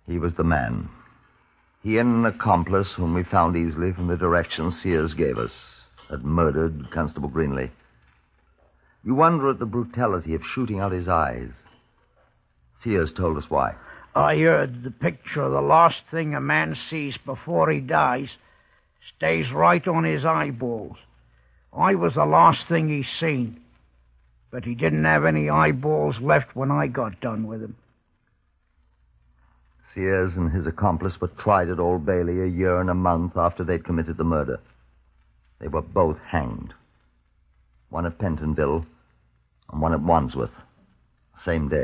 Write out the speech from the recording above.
He was the man. He and an accomplice, whom we found easily from the direction Sears gave us, had murdered Constable Greenley. You wonder at the brutality of shooting out his eyes. Sears told us why. I heard the picture of the last thing a man sees before he dies stays right on his eyeballs. I was the last thing he seen, but he didn't have any eyeballs left when I got done with him. Sears and his accomplice were tried at Old Bailey a year and a month after they'd committed the murder. They were both hanged. One at Pentonville and one at Wandsworth. Same day.